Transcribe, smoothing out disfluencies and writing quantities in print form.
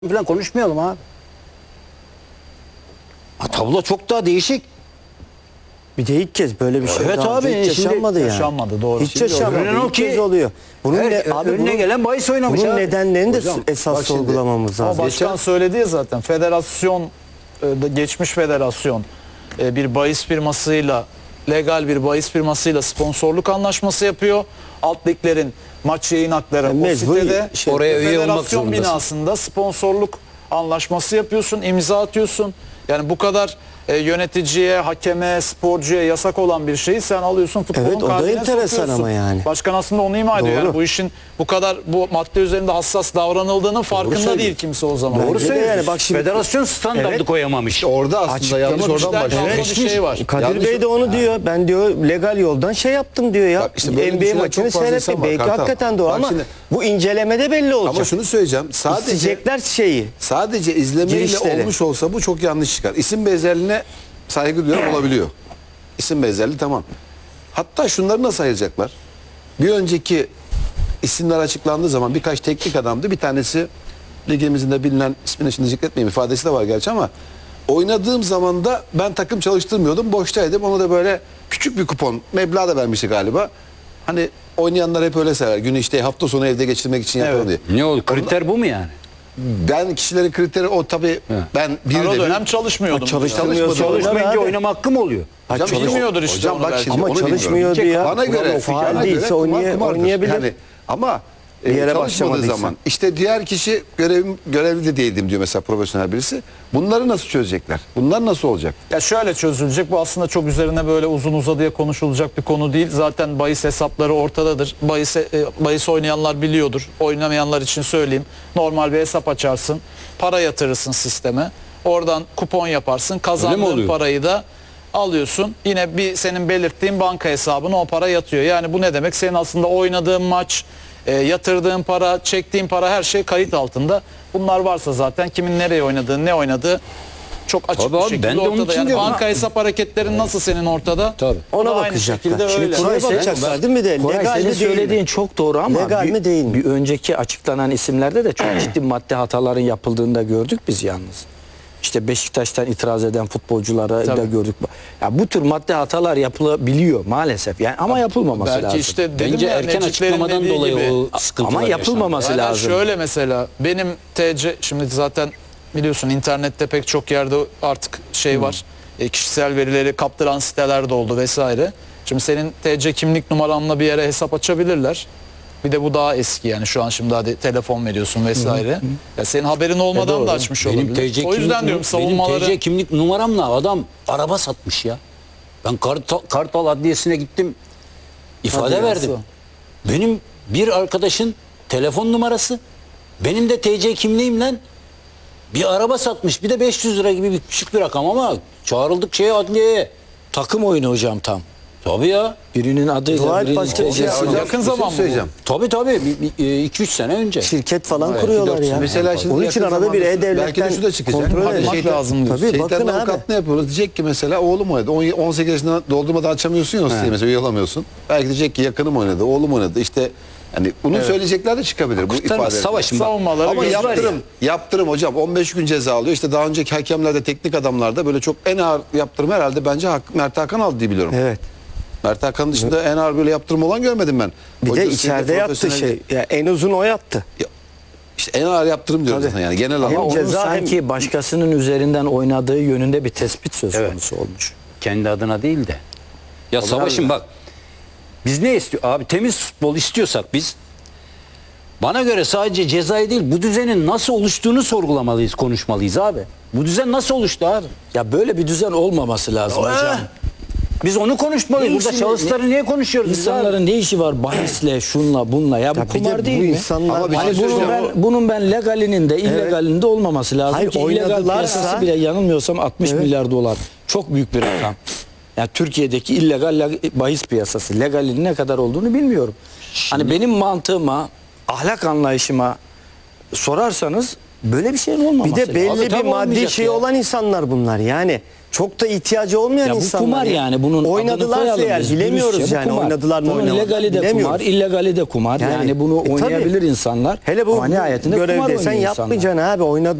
falan konuşmayalım abi. Tablo çok daha değişik. Bir de ilk kez böyle bir şey Evet daha önce abi, hiç şimdi yaşanmadı yani. yaşanmadı, doğru. Hiç Şimdi yaşanmadı. görünen o İlk ki kez oluyor. Bunun Abi önüne bunun- gelen bahis oynamış bunun abi. nedenlerini de Hocam, esas bak şimdi, sorgulamamız Ama lazım. başkan söyledi ya zaten, federasyon, geçmiş federasyon bir bahis firmasıyla, legal bir bahis firmasıyla sponsorluk anlaşması yapıyor. Alt liglerin maç yayın hakları o mecbur sitede, oraya üye olmak federasyon zorundasın. binasında sponsorluk anlaşması yapıyorsun, imza atıyorsun. Yani bu kadar yöneticiye, hakeme, sporcuya yasak olan bir şeyi sen alıyorsun, futbolun Evet, o da kalbine enteresan sokuyorsun. ama yani. Başkan aslında onu ima ediyor. Doğru. Yani bu işin bu kadar bu madde üzerinde hassas davranıldığının farkında söylüyor. değil kimse o zaman. Bence Doğru de söylüyorsun. yani, bak şimdi- Federasyon standartı Evet. koyamamış. Orada aslında yanlış oradan İşten başlıyor. kalma bir şey var. Kadir Yanlış- Bey de onu diyor. Ben diyor legal yoldan şey yaptım diyor ya. Bak işte böyle NBA düşünen maçını çok fazla seyrettim. insan var, Belki Kartal. hakikaten doğru Bak ama şimdi- bu incelemede belli olacak. Ama şunu söyleyeceğim. İsteyecekler şeyi. Sadece izlemeyle Girişleri. olmuş olsa bu çok yanlış çıkar. İsim benzerliğine saygı duyuyorum, olabiliyor. İsim benzerliği tamam. Hatta şunları nasıl ayıracaklar? Bir önceki isimler açıklandığı zaman birkaç teknik adamdı. Bir tanesi ligimizin de bilinen, ismini şimdi zikretmeyeyim, ifadesi de var gerçi ama oynadığım zaman da ben takım çalıştırmıyordum. Boştaydım. Ona da böyle küçük bir kupon meblağ da vermişti galiba. Hani oynayanlar hep öyle sever. Günü işte hafta sonu evde geçirmek için yapalım diye. Ne oldu? Kriter bu mu yani? Ben kişilerin kriteri o tabii, ben bir Ben o de dönem çalışmıyordum. Çalıştırmıyorsa Çalışmadı. Çalışmayınca abi. oynama hakkı mı oluyor? Hocam, bilmiyordur işte hocam onu bak belki. şimdi Ama onu çalışmıyordu bilmiyorum. ya. Bana göre, Faal bana değilse göre kumardır. oynayabilir. Yani, ama yere çalışmadığı başlamadıysa. zaman işte diğer kişi görevli de değildim diyor mesela profesyonel birisi. Bunları nasıl çözecekler? Bunlar nasıl olacak? Ya şöyle çözülecek. Bu aslında çok üzerine böyle uzun uzadıya konuşulacak bir konu değil. Zaten bahis hesapları ortadadır. Bahis oynayanlar biliyordur. Oynamayanlar için söyleyeyim. Normal bir hesap açarsın. Para yatırırsın sisteme. Oradan kupon yaparsın. Kazandığın oluyor? parayı da alıyorsun. Yine bir senin belirttiğin banka hesabına o para yatıyor. Yani bu ne demek? Senin aslında oynadığın maç, yatırdığın para, çektiğin para, her şey kayıt altında. Bunlar varsa zaten kimin nereye oynadığı, ne oynadığı çok açık Tabii bir abi, şekilde ben de onun ortada. için Yani diyorum. banka hesap hareketlerin nasıl senin ortada? Tabii. Ona Bu da aynı bakacaklar. şekilde Şimdi öyle. Koray bakacaklar değil mi de? Koray, Legal senin mi değil söylediğin mi? çok doğru ama Legal mi değil mi? bir önceki açıklanan isimlerde de çok ciddi madde hataların yapıldığını da gördük biz yalnız. İşte Beşiktaş'tan itiraz eden futbolculara da gördük. Ya bu tür madde hatalar yapılabiliyor maalesef. Yani ama yapılmaması Belki lazım. işte dedim Bence ya, erken Neciplerin açıklamadan dediği dolayı gibi. o sıkıntılar Ama yapılmaması Yani lazım. şöyle mesela benim TC, şimdi zaten biliyorsun internette pek çok yerde artık şey var. Kişisel verileri kaptıran siteler de oldu vesaire. Şimdi senin TC kimlik numaranla bir yere hesap açabilirler. Bir de bu daha eski, yani şu an şimdi hadi telefon veriyorsun vesaire. Ya senin haberin olmadan da açmış Benim olabilir. TC O yüzden diyorum savunmaları. Benim TC kimlik numaramla adam araba satmış ya. Ben Kartal Adliyesi'ne gittim. İfade Hadi verdim. ya. Benim bir arkadaşın telefon numarası. Benim de TC kimliğimle bir araba satmış. Bir de 500 lira gibi bir küçük bir rakam ama çağrıldık adliyeye. Takım oyunu hocam tam. Tabii ya. Birinin adıyla Dua et birinin başka bir şey TC'si. yapma. Yakın zaman mı bu? söyleyeceğim. Tabii 2-3 sene önce. Şirket falan kuruyorlar ya. Mesela şimdi Onun için yakın arada bir zamanda E-Devlet'ten belki de şu da çıkacak. kontrol Hadi edin. Bakmak lazım diyorsun. Tabii bakın Şeytanın abi. avukatlığını yapıyoruz. Diyecek ki mesela oğlum oynadı. 18 yaşında doldurmadan açamıyorsun ya o siteyi, mesela üye olamıyorsun. Belki diyecek ki yakınım oynadı, oğlum oynadı. İşte hani bunu söyleyecekler de çıkabilir bu Kurtarma ifade. savaşın bak. Savunmaları Ama göz var yaptırım hocam 15 gün ceza alıyor. İşte daha önceki hakemlerde, teknik adamlarda böyle çok en ağır yaptırım herhalde bence Mert Hakan aldı diye biliyorum. Evet. Mert Hakan'ın dışında en ağır böyle yaptırım olan görmedim ben. Bir de Hocası, içeride yattı profesyonel- şey. Ya en uzun o yattı. İşte en ağır yaptırım diyoruz zaten yani genel Hem anlamda. Ama onun ceza hem- sanki başkasının üzerinden oynadığı yönünde bir tespit söz konusu olmuş. Kendi adına değil de. Ya Savaş'ım bak. Biz ne istiyor? Abi temiz futbol istiyorsak biz, bana göre sadece cezayı değil, bu düzenin nasıl oluştuğunu sorgulamalıyız, konuşmalıyız abi. Bu düzen nasıl oluştu abi? Ya böyle bir düzen olmaması lazım hocam. Biz onu konuşmalıyız. Ne Burada işi- şahısları niye konuşuyoruz biz abi? İnsanların ne işi var bahisle, şunla, bunla? Ya bu Ya bir de kumar bu değil mi? insanlar- Ama bir şey Hani söyleyeceğim. bunun ben legalinin de illegalinin de olmaması lazım. Hayır, Ki illegal oynadılarsa- piyasası bile yanılmıyorsam 60 milyar dolar. Çok büyük bir rakam. Yani Türkiye'deki illegal bahis piyasası, legalinin ne kadar olduğunu bilmiyorum. Hani benim mantığıma, ahlak anlayışıma sorarsanız böyle bir şeyin olmaması Bir de belli lazım. bir tabii maddi olmayacak şey ya. olan insanlar bunlar. Yani Çok da ihtiyacı olmayan Ya bu insanlar. kumar yani bunun adını oynadılarsa koyalım eğer biz, bilemiyoruz dürüstçe bu yani kumar. oynadılar mı Bunun oynamadılar legali de bilemiyoruz. kumar, illegali de kumar. Yani, bunu tabii. oynayabilir insanlar. Hele bu ama nihayetinde kumar görevde oynuyor sen insanlar. yapmayacaksın abi.